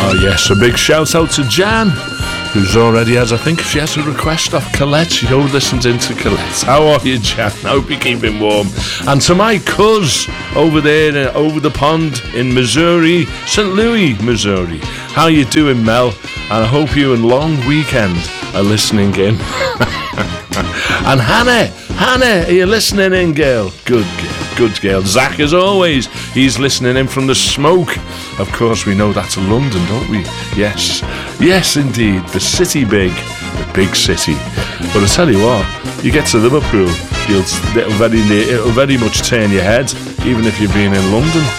Oh yes, a big shout out to Jan, who's already has, I think she has a request off Colette. She listens into Colette. How are you, Jan? I hope you're keeping warm. And to my cuz over there, over the pond in Missouri, St. Louis, Missouri. How you doing, Mel? And I hope you and Long Weekend are listening in. And Hannah, are you listening in, girl? Good girl. Zach, as always, he's listening in from the smoke. Of course, we know that's London, don't we? Yes, indeed. The city big, the big city. But I tell you what, you get to Liverpool, it'll very much turn your head, even if you've been in London.